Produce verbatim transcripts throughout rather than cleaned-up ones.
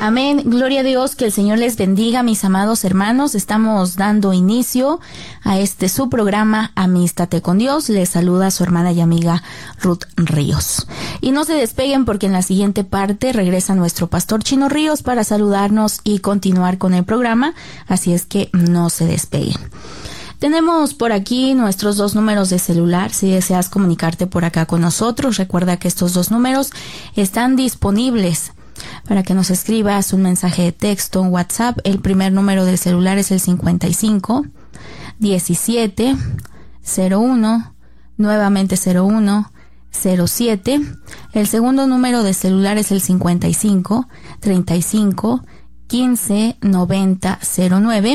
Amén. Gloria a Dios, que el Señor les bendiga, mis amados hermanos. Estamos dando inicio a este su programa Amístate con Dios. Les saluda su hermana y amiga Ruth Ríos. Y no se despeguen porque en la siguiente parte regresa nuestro pastor Chino Ríos para saludarnos y continuar con el programa. Así es que no se despeguen. Tenemos por aquí nuestros dos números de celular. Si deseas comunicarte por acá con nosotros, recuerda que estos dos números están disponibles para que nos escribas un mensaje de texto en WhatsApp. El primer número de celular es el cincuenta y cinco, diecisiete, cero uno, nuevamente cero uno, cero siete. El segundo número de celular es el cincuenta y cinco, treinta y cinco, quince, noventa, cero nueve.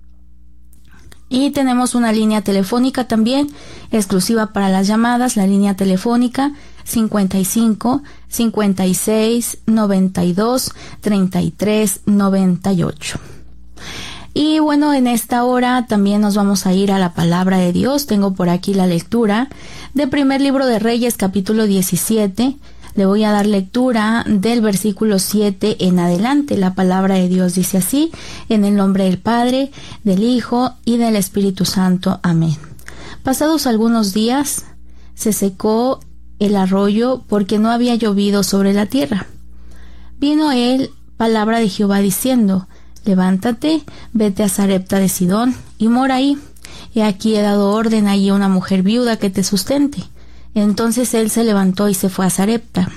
Y tenemos una línea telefónica también, exclusiva para las llamadas, la línea telefónica cincuenta y cinco, cincuenta y seis, noventa y dos, treinta y tres, noventa y ocho. Y bueno, en esta hora también nos vamos a ir a la palabra de Dios. Tengo por aquí la lectura del primer libro de Reyes, capítulo diecisiete. Le voy a dar lectura del versículo siete en adelante. La palabra de Dios dice así: en el nombre del Padre, del Hijo y del Espíritu Santo. Amén. Pasados algunos días, se secó el arroyo porque no había llovido sobre la tierra. Vino él palabra de Jehová diciendo: levántate, vete a Sarepta de Sidón y mora ahí. He aquí he dado orden allí a una mujer viuda que te sustente. Entonces él se levantó y se fue a Sarepta.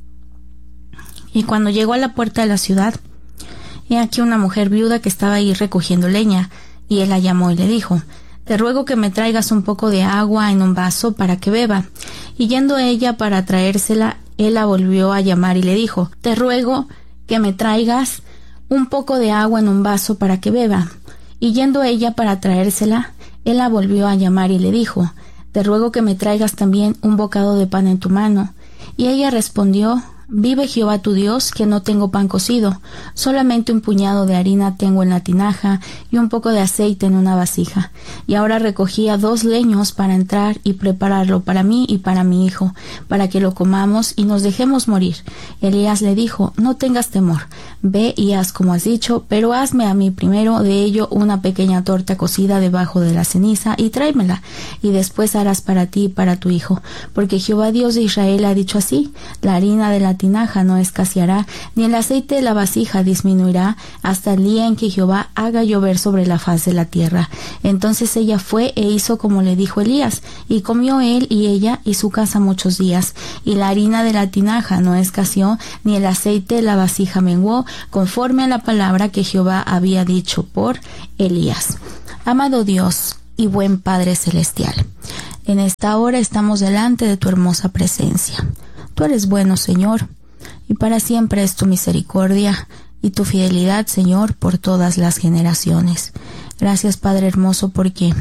Y cuando llegó a la puerta de la ciudad, he aquí una mujer viuda que estaba ahí recogiendo leña, y él la llamó y le dijo: te ruego que me traigas un poco de agua en un vaso para que beba. Y yendo ella para traérsela, él la volvió a llamar y le dijo: te ruego que me traigas un poco de agua en un vaso para que beba. Y yendo ella para traérsela, él la volvió a llamar y le dijo: te ruego que me traigas también un bocado de pan en tu mano. Y ella respondió: vive Jehová tu Dios, que no tengo pan cocido, solamente un puñado de harina tengo en la tinaja y un poco de aceite en una vasija. Y ahora recogía dos leños para entrar y prepararlo para mí y para mi hijo, para que lo comamos y nos dejemos morir. Elías le dijo: no tengas temor, ve y haz como has dicho, pero hazme a mí primero de ello una pequeña torta cocida debajo de la ceniza y tráemela, y después harás para ti y para tu hijo, porque Jehová Dios de Israel ha dicho así: la harina de la tinaja no escaseará, ni el aceite de la vasija disminuirá, hasta el día en que Jehová haga llover sobre la faz de la tierra. Entonces ella fue e hizo como le dijo Elías, y comió él y ella y su casa muchos días. Y la harina de la tinaja no escaseó, ni el aceite de la vasija menguó, conforme a la palabra que Jehová había dicho por Elías. Amado Dios y buen Padre Celestial, en esta hora estamos delante de tu hermosa presencia. Tú eres bueno, Señor, y para siempre es tu misericordia y tu fidelidad, Señor, por todas las generaciones. Gracias, Padre hermoso, porque,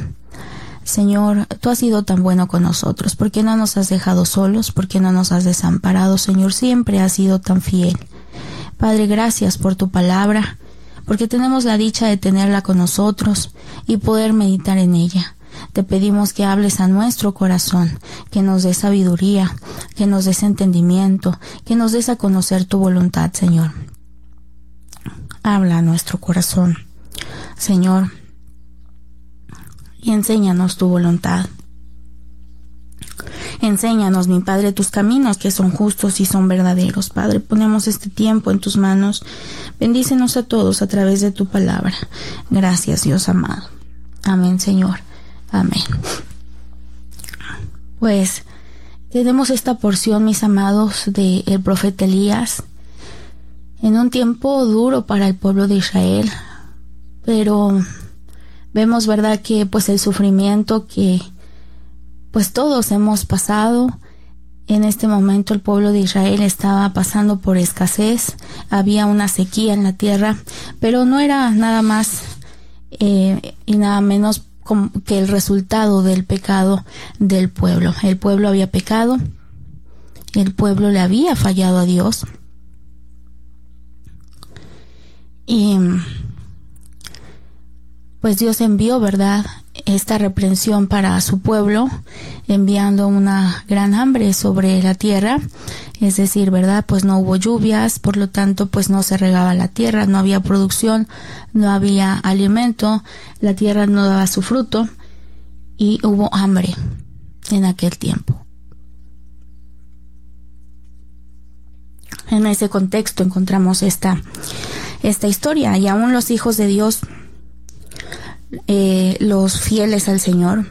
Señor, tú has sido tan bueno con nosotros, porque no nos has dejado solos, porque no nos has desamparado, Señor, siempre has sido tan fiel. Padre, gracias por tu palabra, porque tenemos la dicha de tenerla con nosotros y poder meditar en ella. Te pedimos que hables a nuestro corazón, que nos des sabiduría, que nos des entendimiento, que nos des a conocer tu voluntad, Señor. Habla a nuestro corazón, Señor, y enséñanos tu voluntad. Enséñanos, mi Padre, tus caminos que son justos y son verdaderos. Padre, ponemos este tiempo en tus manos. Bendícenos a todos a través de tu palabra. Gracias, Dios amado. Amén, Señor. Amén. Pues tenemos esta porción, mis amados, del profeta Elías, en un tiempo duro para el pueblo de Israel, pero vemos, verdad, que pues el sufrimiento que pues todos hemos pasado. En este momento el pueblo de Israel estaba pasando por escasez, había una sequía en la tierra, pero no era nada más eh, y nada menos como que el resultado del pecado del pueblo. El pueblo había pecado, el pueblo le había fallado a Dios, y pues Dios envió, verdad, esta reprensión para su pueblo, enviando una gran hambre sobre la tierra, es decir, ¿verdad? Pues no hubo lluvias, por lo tanto, pues no se regaba la tierra, no había producción, no había alimento, la tierra no daba su fruto y hubo hambre en aquel tiempo. En ese contexto encontramos esta, esta historia, y aún los hijos de Dios, eh, los fieles al Señor,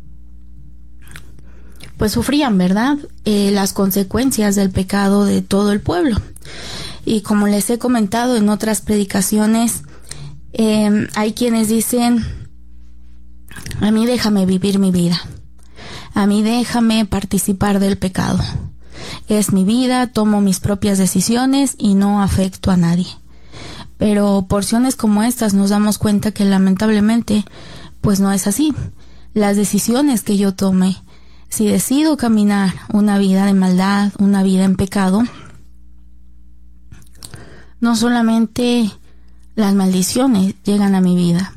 pues sufrían, ¿verdad? Eh, las consecuencias del pecado de todo el pueblo. Y como les he comentado en otras predicaciones, eh, hay quienes dicen: a mí déjame vivir mi vida, a mí déjame participar del pecado. Es mi vida, tomo mis propias decisiones y no afecto a nadie. Pero porciones como estas nos damos cuenta que lamentablemente pues no es así. Las decisiones que yo tome, si decido caminar una vida de maldad, una vida en pecado, no solamente las maldiciones llegan a mi vida,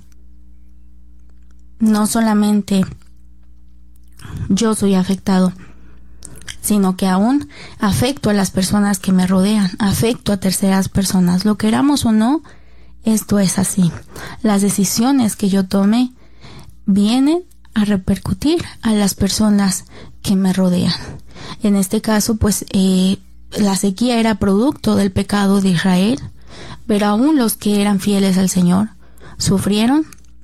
no solamente yo soy afectado, sino que aún afecto a las personas que me rodean, afecto a terceras personas. Lo queramos o no, esto es así. Las decisiones que yo tome vienen a repercutir a las personas que me rodean. En este caso, pues, eh, la sequía era producto del pecado de Israel, pero aún los que eran fieles al Señor sufrieron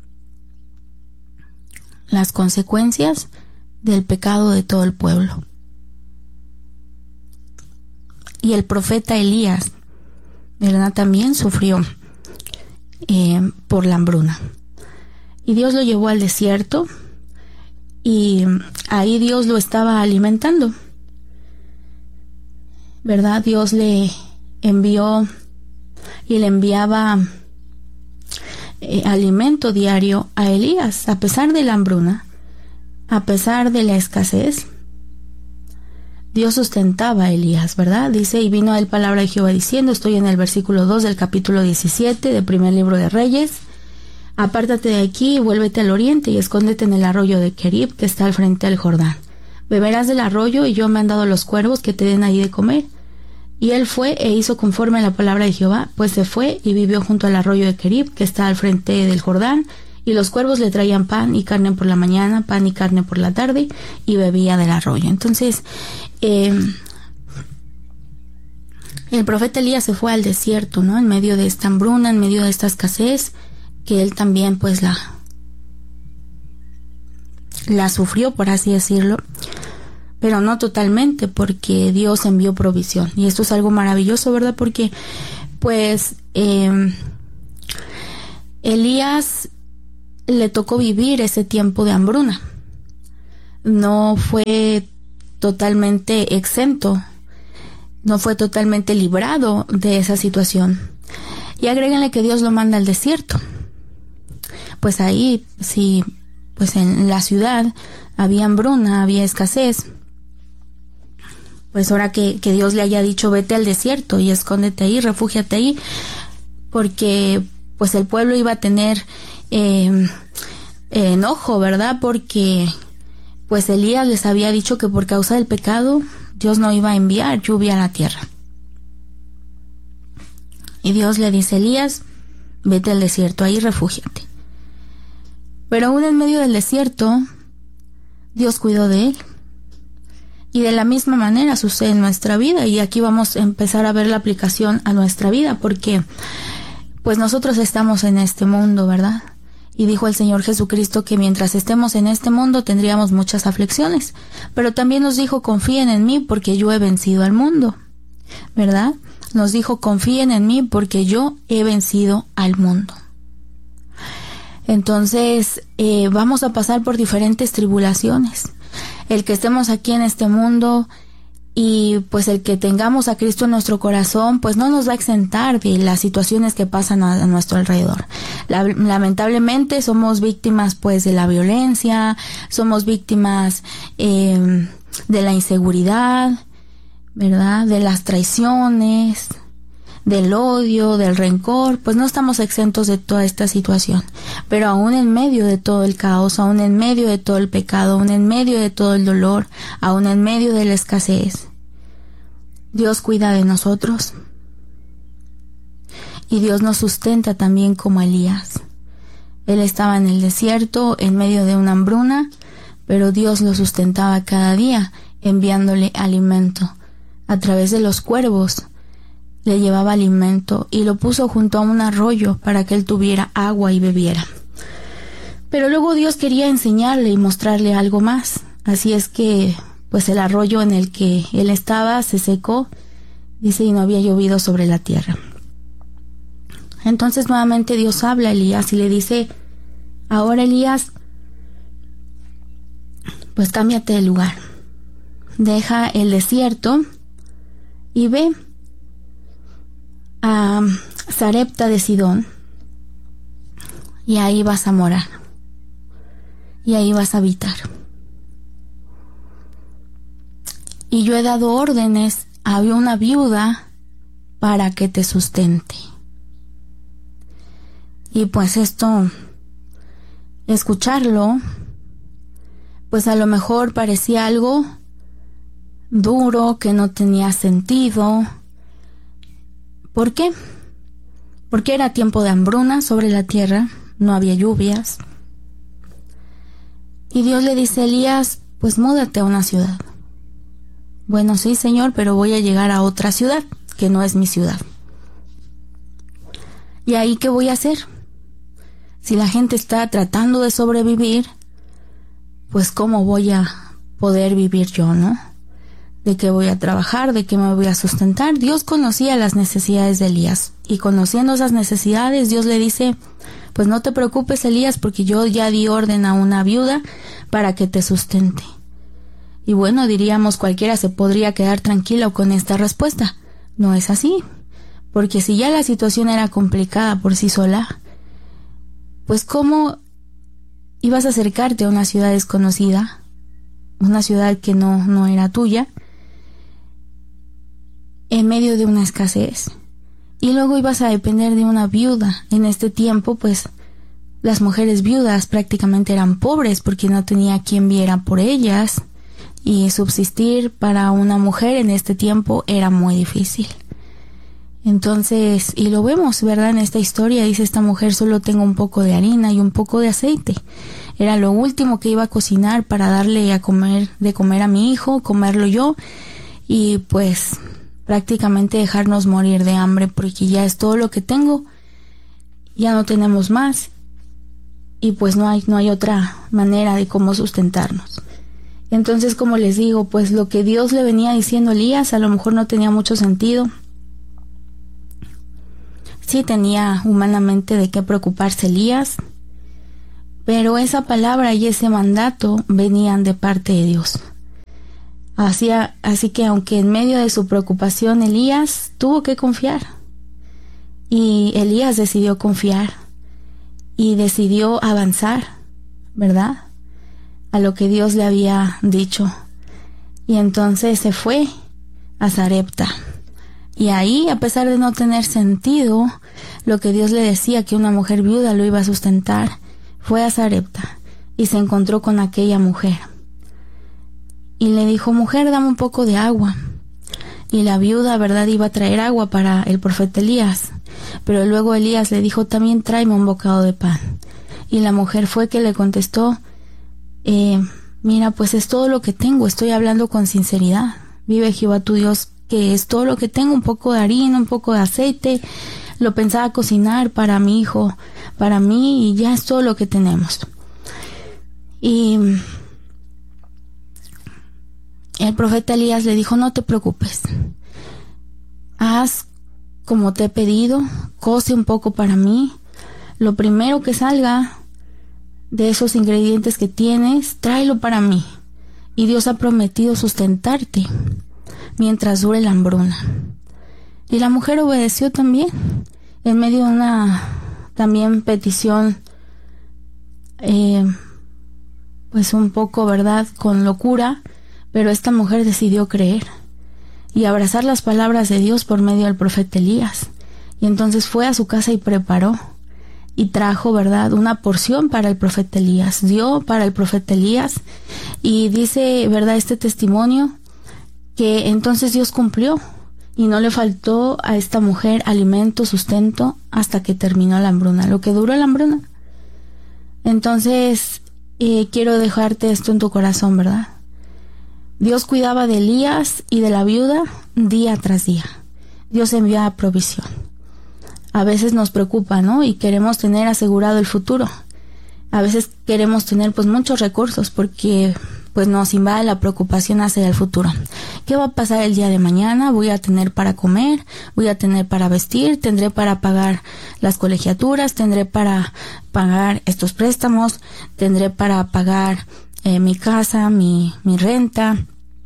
las consecuencias del pecado de todo el pueblo. Y el profeta Elías, ¿verdad?, también sufrió eh, por la hambruna. Y Dios lo llevó al desierto, y ahí Dios lo estaba alimentando, ¿verdad? Dios le envió y le enviaba eh, alimento diario a Elías, a pesar de la hambruna, a pesar de la escasez. Dios sustentaba a Elías, ¿verdad? Dice: y vino a él palabra de Jehová diciendo, estoy en el versículo dos del capítulo diecisiete del primer libro de Reyes: apártate de aquí y vuélvete al oriente y escóndete en el arroyo de Kerib, que está al frente del Jordán. Beberás del arroyo, y yo me han dado los cuervos que te den ahí de comer. Y él fue e hizo conforme a la palabra de Jehová, pues se fue y vivió junto al arroyo de Kerib, que está al frente del Jordán, y los cuervos le traían pan y carne por la mañana, pan y carne por la tarde, y bebía del arroyo. Entonces, eh, el profeta Elías se fue al desierto, ¿no? En medio de esta hambruna, en medio de esta escasez, que él también pues la, la sufrió, por así decirlo, pero no totalmente, porque Dios envió provisión. Y esto es algo maravilloso, ¿verdad? Porque pues eh, Elías le tocó vivir ese tiempo de hambruna. No fue totalmente exento, no fue totalmente librado de esa situación. Y agréguenle que Dios lo manda al desierto. Pues ahí, sí, pues en la ciudad había hambruna, había escasez. Pues ahora que, que Dios le haya dicho: vete al desierto y escóndete ahí, refúgiate ahí, porque pues el pueblo iba a tener eh, enojo, ¿verdad? Porque pues Elías les había dicho que por causa del pecado Dios no iba a enviar lluvia a la tierra. Y Dios le dice: Elías, vete al desierto, ahí refúgiate. Pero aún en medio del desierto, Dios cuidó de él. Y de la misma manera sucede en nuestra vida. Y aquí vamos a empezar a ver la aplicación a nuestra vida, porque pues nosotros estamos en este mundo, ¿verdad? Y dijo el Señor Jesucristo que mientras estemos en este mundo tendríamos muchas aflicciones. Pero también nos dijo: confíen en mí porque yo he vencido al mundo, ¿verdad? Nos dijo: confíen en mí porque yo he vencido al mundo. Entonces, eh, vamos a pasar por diferentes tribulaciones. El que estemos aquí en este mundo y pues el que tengamos a Cristo en nuestro corazón, pues no nos va a exentar de las situaciones que pasan a, a nuestro alrededor. La, lamentablemente somos víctimas pues de la violencia, somos víctimas eh, de la inseguridad, ¿verdad? De las traiciones, del odio, del rencor, pues no estamos exentos de toda esta situación. Pero aún en medio de todo el caos, aún en medio de todo el pecado, aún en medio de todo el dolor, aún en medio de la escasez, Dios cuida de nosotros. Y Dios nos sustenta también como Elías. Él estaba en el desierto, en medio de una hambruna, pero Dios lo sustentaba cada día, enviándole alimento. A través de los cuervos le llevaba alimento y lo puso junto a un arroyo para que él tuviera agua y bebiera. Pero luego Dios quería enseñarle y mostrarle algo más. Así es que, pues el arroyo en el que él estaba se secó, dice, y no había llovido sobre la tierra. Entonces nuevamente Dios habla a Elías y le dice, ahora Elías, pues cámbiate de lugar. Deja el desierto y ve a Sarepta de Sidón y ahí vas a morar y ahí vas a habitar. Y yo he dado órdenes a una viuda para que te sustente. Y pues esto, escucharlo, pues a lo mejor parecía algo duro, que no tenía sentido. ¿Por qué? Porque era tiempo de hambruna sobre la tierra, no había lluvias. Y Dios le dice a Elías, pues múdate a una ciudad. Bueno, sí, Señor, pero voy a llegar a otra ciudad, que no es mi ciudad. ¿Y ahí qué voy a hacer? Si la gente está tratando de sobrevivir, pues ¿cómo voy a poder vivir yo, no? ¿De qué voy a trabajar? ¿De qué me voy a sustentar? Dios conocía las necesidades de Elías. Y conociendo esas necesidades, Dios le dice, pues no te preocupes, Elías, porque yo ya di orden a una viuda para que te sustente. Y bueno, diríamos, cualquiera se podría quedar tranquilo con esta respuesta. No es así. Porque si ya la situación era complicada por sí sola, pues ¿cómo ibas a acercarte a una ciudad desconocida? Una ciudad que no, no era tuya, en medio de una escasez. Y luego ibas a depender de una viuda. En este tiempo, pues, las mujeres viudas prácticamente eran pobres porque no tenía quien viera por ellas. Y subsistir para una mujer en este tiempo era muy difícil. Entonces, y lo vemos, ¿verdad? En esta historia dice esta mujer, solo tengo un poco de harina y un poco de aceite. Era lo último que iba a cocinar para darle a comer, de comer a mi hijo, comerlo yo, y pues prácticamente dejarnos morir de hambre porque ya es todo lo que tengo, ya no tenemos más, y pues no hay, no hay otra manera de cómo sustentarnos. Entonces, como les digo, pues lo que Dios le venía diciendo a Elías a lo mejor no tenía mucho sentido. Sí tenía humanamente de qué preocuparse Elías, pero esa palabra y ese mandato venían de parte de Dios. Así, así que aunque en medio de su preocupación Elías tuvo que confiar, y Elías decidió confiar y decidió avanzar, ¿verdad?, a lo que Dios le había dicho. Y entonces se fue a Sarepta. Y ahí, a pesar de no tener sentido lo que Dios le decía, que una mujer viuda lo iba a sustentar, fue a Sarepta y se encontró con aquella mujer. Y le dijo, mujer, dame un poco de agua. Y la viuda, verdad, iba a traer agua para el profeta Elías. Pero luego Elías le dijo, también tráeme un bocado de pan. Y la mujer fue que le contestó, eh, mira, pues es todo lo que tengo, estoy hablando con sinceridad. Vive Jehová tu Dios, que es todo lo que tengo, un poco de harina, un poco de aceite, lo pensaba cocinar para mi hijo, para mí, y ya es todo lo que tenemos. Y el profeta Elías le dijo, no te preocupes, haz como te he pedido, cose un poco para mí, lo primero que salga de esos ingredientes que tienes, tráelo para mí, y Dios ha prometido sustentarte mientras dure la hambruna. Y la mujer obedeció también, en medio de una también petición, eh, pues un poco, ¿verdad?, con locura, pero esta mujer decidió creer y abrazar las palabras de Dios por medio del profeta Elías. Y entonces fue a su casa y preparó y trajo, ¿verdad?, una porción para el profeta Elías, dio para el profeta Elías, y dice, ¿verdad?, este testimonio, que entonces Dios cumplió y no le faltó a esta mujer alimento, sustento, hasta que terminó la hambruna, lo que duró la hambruna. Entonces, eh, quiero dejarte esto en tu corazón, ¿verdad? Dios cuidaba de Elías y de la viuda día tras día. Dios enviaba provisión. A veces nos preocupa, ¿no? Y queremos tener asegurado el futuro. A veces queremos tener pues muchos recursos porque pues nos invade la preocupación hacia el futuro. ¿Qué va a pasar el día de mañana? ¿Voy a tener para comer? ¿Voy a tener para vestir? ¿Tendré para pagar las colegiaturas? ¿Tendré para pagar estos préstamos? ¿Tendré para pagar eh, mi casa, mi, mi renta?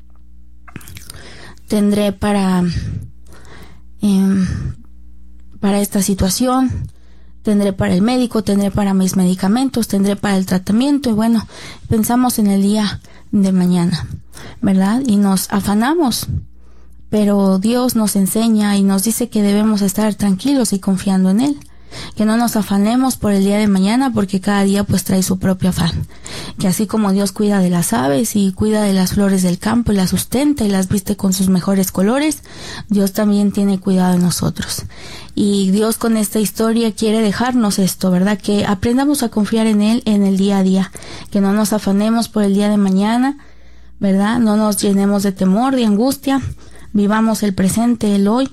¿Tendré para... Eh, para esta situación? ¿Tendré para el médico? ¿Tendré para mis medicamentos? ¿Tendré para el tratamiento? Y bueno, pensamos en el día de mañana, ¿verdad? Y nos afanamos, pero Dios nos enseña y nos dice que debemos estar tranquilos y confiando en Él, que no nos afanemos por el día de mañana, porque cada día pues trae su propio afán, que así como Dios cuida de las aves y cuida de las flores del campo y las sustenta y las viste con sus mejores colores, Dios también tiene cuidado de nosotros. Y Dios con esta historia quiere dejarnos esto, ¿verdad? Que aprendamos a confiar en Él en el día a día, que no nos afanemos por el día de mañana, ¿verdad? No nos llenemos de temor, de angustia, vivamos el presente, el hoy,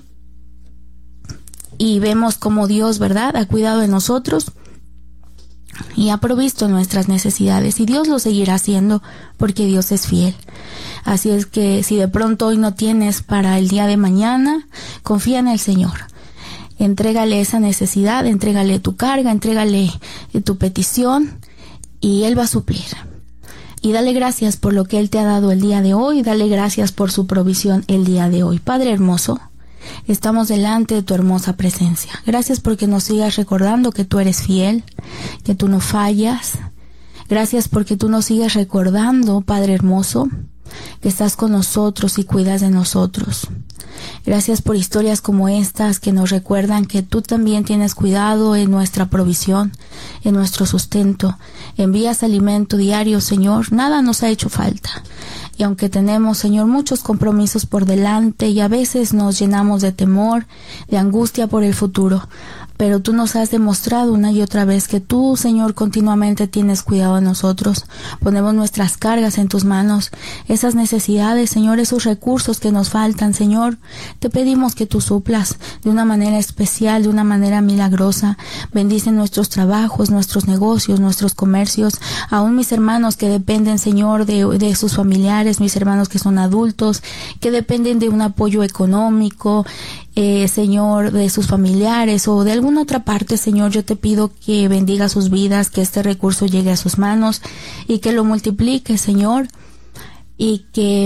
y vemos cómo Dios, ¿verdad?, ha cuidado de nosotros y ha provisto nuestras necesidades, y Dios lo seguirá haciendo porque Dios es fiel. Así es que si de pronto hoy no tienes para el día de mañana, confía en el Señor. Entrégale esa necesidad, entrégale tu carga, entrégale tu petición y Él va a suplir. Y dale gracias por lo que Él te ha dado el día de hoy, dale gracias por su provisión el día de hoy. Padre hermoso, estamos delante de tu hermosa presencia. Gracias porque nos sigas recordando que tú eres fiel, que tú no fallas. Gracias porque tú nos sigues recordando, Padre hermoso, que estás con nosotros y cuidas de nosotros. Gracias por historias como estas que nos recuerdan que tú también tienes cuidado en nuestra provisión, en nuestro sustento. Envías alimento diario, Señor, nada nos ha hecho falta. Y aunque tenemos, Señor, muchos compromisos por delante y a veces nos llenamos de temor, de angustia por el futuro, pero tú nos has demostrado una y otra vez que tú, Señor, continuamente tienes cuidado de nosotros. Ponemos nuestras cargas en tus manos, esas necesidades, Señor, esos recursos que nos faltan, Señor, te pedimos que tú suplas de una manera especial, de una manera milagrosa. Bendice nuestros trabajos, nuestros negocios, nuestros comercios, aún mis hermanos que dependen, Señor, de, de sus familiares, mis hermanos que son adultos, que dependen de un apoyo económico, Eh, Señor, de sus familiares o de alguna otra parte, Señor, yo te pido que bendiga sus vidas, que este recurso llegue a sus manos y que lo multiplique, Señor, y que